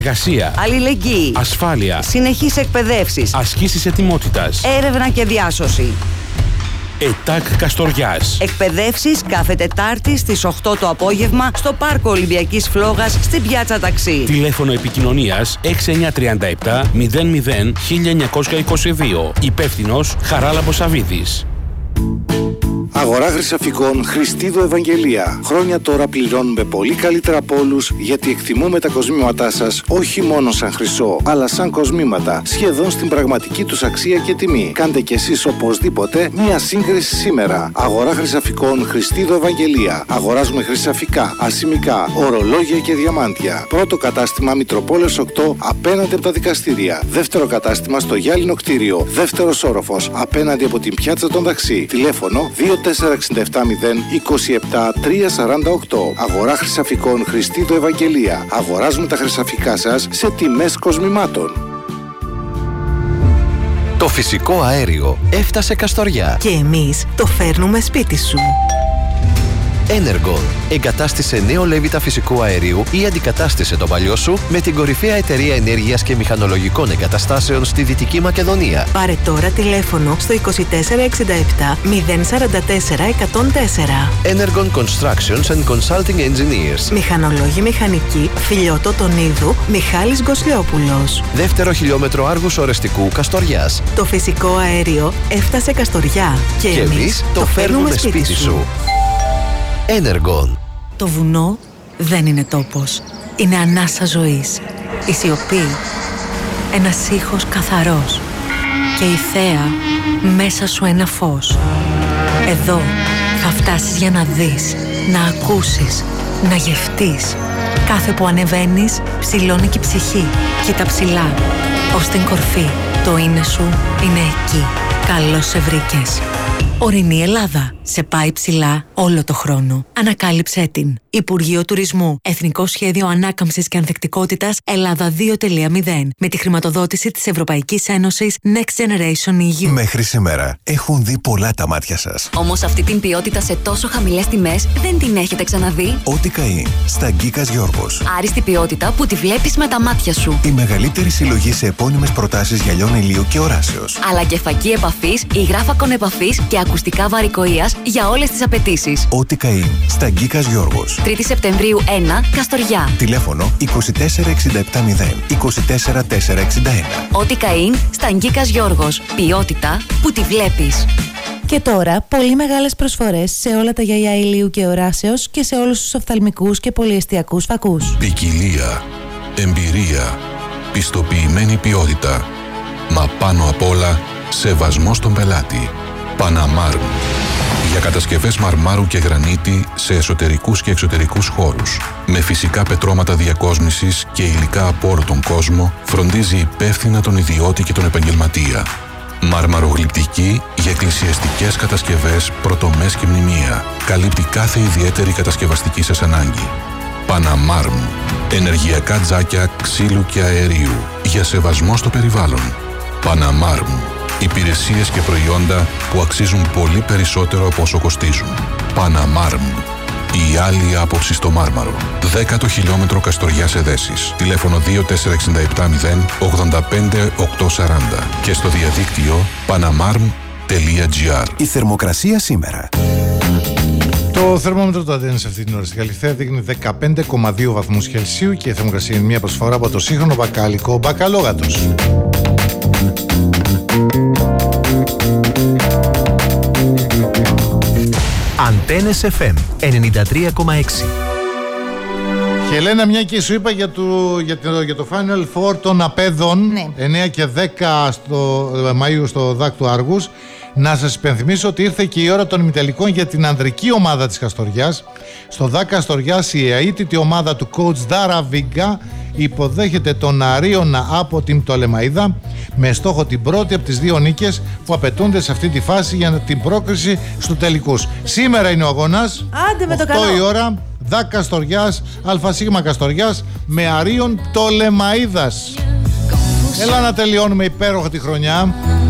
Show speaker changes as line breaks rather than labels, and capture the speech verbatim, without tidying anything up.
Εργασία,
αλληλεγγύη,
ασφάλεια,
συνεχείς εκπαιδεύσεις,
ασκήσεις ετοιμότητας,
έρευνα και διάσωση.
ΕΤΑΚ Καστοριάς.
Εκπαιδεύσεις κάθε Τετάρτη στις οκτώ το απόγευμα στο Πάρκο Ολυμπιακής Φλόγας στην Πιάτσα Ταξί.
Τηλέφωνο επικοινωνίας έξι εννιά τρία επτά μηδέν μηδέν χίλια εννιακόσια είκοσι δύο. Υπεύθυνος Χαράλαμπος Σαββίδης.
Αγορά χρυσαφικών Χριστίδο Ευαγγελία. Χρόνια τώρα πληρώνουμε πολύ καλύτερα από όλους, γιατί εκτιμούμε τα κοσμήματά σας όχι μόνο σαν χρυσό, αλλά σαν κοσμήματα, σχεδόν στην πραγματική τους αξία και τιμή. Κάντε κι εσείς οπωσδήποτε μία σύγκριση σήμερα. Αγορά χρυσαφικών Χριστίδο Ευαγγελία. Αγοράζουμε χρυσαφικά, ασημικά, ορολόγια και διαμάντια. Πρώτο κατάστημα Μητροπόλεως οκτώ απέναντι από τα δικαστήρια. Δεύτερο κατάστημα στο Γυάλινο κτίριο. Δεύτερος όροφος απέναντι από την Πιάτσα των Ταξί. Τηλέφωνο δύο τέσσερα έξι επτά μηδέν είκοσι επτά τρία σαράντα οκτώ. Αγορά χρυσαφικών Χριστίδο Ευαγγελία. Αγοράζουμε τα χρυσαφικά σας σε τιμές κοσμημάτων.
Το φυσικό αέριο έφτασε Καστοριά.
Και εμείς το φέρνουμε σπίτι σου.
Energon. Εγκατάστησε νέο λέβητα φυσικού αερίου ή αντικατάστησε το παλιό σου με την κορυφαία εταιρεία ενέργειας και μηχανολογικών εγκαταστάσεων στη Δυτική Μακεδονία.
Πάρε τώρα τηλέφωνο στο είκοσι τέσσερα εξήντα επτά μηδέν σαράντα τέσσερα εκατόν τέσσερα.
Energon Constructions and Consulting Engineers.
Μηχανολόγοι μηχανικοί Φιλιώτο Τονίδου, Μιχάλης Γκοσλιόπουλος.
Δεύτερο χιλιόμετρο Άργους Ορεστικού Καστοριάς.
Το φυσικό αέριο έφτασε Καστοριά. Και,
και εμείς το φέρνουμε σπίτι σου. σου. Energon.
Το βουνό δεν είναι τόπος. Είναι ανάσα ζωής. Η σιωπή. Ένας ήχος καθαρός. Και η θέα μέσα σου ένα φως. Εδώ θα φτάσεις για να δεις, να ακούσεις, να γευτείς. Κάθε που ανεβαίνεις ψηλώνει και η ψυχή. Κοίτα ψηλά. Ως την κορφή. Το είναι σου είναι εκεί. Καλώς σε βρήκες. Ορεινή Ελλάδα. Σε πάει ψηλά όλο το χρόνο. Ανακάλυψέ την. Υπουργείο Τουρισμού. Εθνικό Σχέδιο Ανάκαμψης και Ανθεκτικότητας Ελλάδα δύο τελεία μηδέν. Με τη χρηματοδότηση της Ευρωπαϊκής Ένωσης Next Generation ι γιου.
Μέχρι σήμερα έχουν δει πολλά τα μάτια σας.
Όμως αυτή την ποιότητα σε τόσο χαμηλές τιμές δεν την έχετε ξαναδεί.
Ότι Καΐν. Στα Γκίκας Γιώργος.
Άριστη ποιότητα που τη βλέπεις με τα μάτια σου.
Η μεγαλύτερη συλλογή σε επώνυμες προτάσεις γυαλιών ηλίου και οράσεως.
Αλλά και φακή επαφής, υγράφακον επαφής και ακουστικά βαρικοείας για όλες τις απαιτήσεις.
Ότι Καΐν. Στα Γκίκας Γιώργος.
τρίτη Σεπτεμβρίου ένα, Καστοριά.
Τηλέφωνο είκοσι τέσσερα εξήντα επτά μηδέν είκοσι τέσσερα τετρακόσια εξήντα ένα.
Ότι Καΐν. Στα Γκίκας Γιώργος. Ποιότητα που τη βλέπεις.
Και τώρα, πολύ μεγάλες προσφορές σε όλα τα γυαλιά ηλίου και οράσεως και σε όλους τους οφθαλμικούς και πολυεστιακούς φακούς.
Ποικιλία, εμπειρία, πιστοποιημένη ποιότητα, μα πάνω απ' όλα, σεβασμό στον πελάτη. Παναμάρμ. Για κατασκευές μαρμάρου και γρανίτη σε εσωτερικούς και εξωτερικούς χώρους. Με φυσικά πετρώματα διακόσμησης και υλικά από όλο τον κόσμο, φροντίζει υπεύθυνα τον ιδιώτη και τον επαγγελματία. Μαρμαρογλυπτική για εκκλησιαστικές κατασκευές, πρωτομές και μνημεία. Καλύπτει κάθε ιδιαίτερη κατασκευαστική σας ανάγκη. Παναμάρμ. Ενεργειακά τζάκια ξύλου και αερίου. Για σεβασμό στο περιβάλλον. Παναμάρμ. Υπηρεσίες και προϊόντα που αξίζουν πολύ περισσότερο από όσο κοστίζουν. Παναμάρμ. Η άλλη άποψη στο μάρμαρο. Δέκατο χιλιόμετρο Καστοριάς Εδέσης. Τηλέφωνο δύο τέσσερα έξι επτά μηδέν ογδόντα πέντε οκτακόσια σαράντα και στο διαδίκτυο παναμάρμ τελεία τζι άρ.
Η θερμοκρασία σήμερα.
Το θερμόμετρο του Αντένα σε αυτή την ώρα στην Καλυθέα δείχνει δεκαπέντε κόμμα δύο βαθμούς Κελσίου και η θερμοκρασία είναι μια προσφορά από το σύγχρονο μπακάλικο Μπακαλόγατος.
Αντένες εφ εμ ενενήντα τρία κόμμα έξι.
Χελένα, μια και σου είπα για το, για το, για το Final Four των απέδων, ναι. εννέα και δέκα στο, Μαΐου στο ΔΑΚ του Άργους, να σας υπενθυμίσω ότι ήρθε και η ώρα των ημιτελικών για την ανδρική ομάδα της Καστοριάς. Στο ΔΑΚ Καστοριάς η αίτητη ομάδα του coach Δάρα Βίγκα υποδέχεται τον Αρίωνα από την Πτολεμαΐδα με στόχο την πρώτη από τις δύο νίκες που απαιτούνται σε αυτή τη φάση για την πρόκριση στους τελικούς. Σήμερα είναι ο αγώνας.
Άντε με το
οκτώ
καλό.
η ώρα, ΔΑΚ Καστοριάς, ΑΣ Καστοριάς με Αρίων Πτολεμαΐδας. Έλα να τελειώνουμε υπέροχα τη χρονιά.